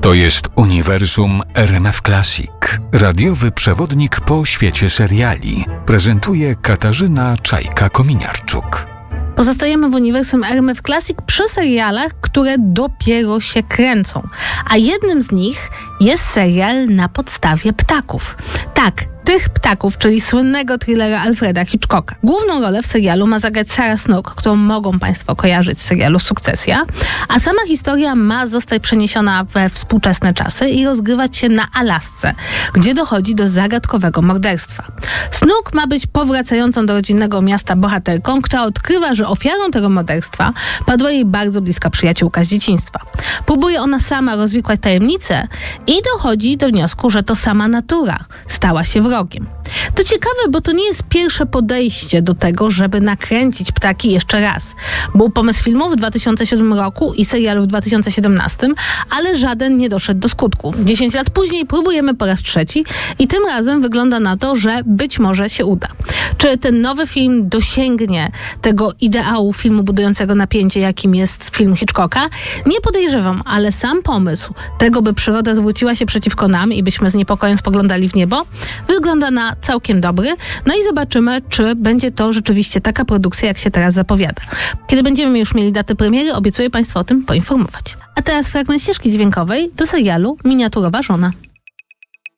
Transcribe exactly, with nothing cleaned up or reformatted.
To jest Uniwersum R M F Classic. Radiowy przewodnik po świecie seriali. Prezentuje Katarzyna Czajka-Kominiarczuk. Pozostajemy w Uniwersum R M F Classic przy serialach, które dopiero się kręcą. A jednym z nich jest serial na podstawie ptaków. Tak, tych ptaków, czyli słynnego thrillera Alfreda Hitchcocka. Główną rolę w serialu ma zagrać Sarah Snook, którą mogą Państwo kojarzyć z serialu Sukcesja, a sama historia ma zostać przeniesiona we współczesne czasy i rozgrywać się na Alasce, gdzie dochodzi do zagadkowego morderstwa. Snook ma być powracającą do rodzinnego miasta bohaterką, która odkrywa, że ofiarą tego morderstwa padła jej bardzo bliska przyjaciółka z dzieciństwa. Próbuje ona sama rozwikłać tajemnicę i dochodzi do wniosku, że to sama natura stała się wrogiem. To ciekawe, bo to nie jest pierwsze podejście do tego, żeby nakręcić ptaki jeszcze raz. Był pomysł filmu w dwa tysiące siódmym roku i serialu w dwa tysiące siedemnastym, ale żaden nie doszedł do skutku. Dziesięć lat później próbujemy po raz trzeci i tym razem wygląda na to, że być może się uda. Czy ten nowy film dosięgnie tego ideału filmu budującego napięcie, jakim jest film Hitchcocka? Nie podejrzewam, ale sam pomysł tego, by przyroda zwróciła się przeciwko nam i byśmy z niepokojem spoglądali w niebo, wygląda na całkiem dobry. No i zobaczymy, czy będzie to rzeczywiście taka produkcja, jak się teraz zapowiada. Kiedy będziemy już mieli datę premiery, obiecuję Państwu o tym poinformować. A teraz fragment ścieżki dźwiękowej do serialu Miniaturowa żona.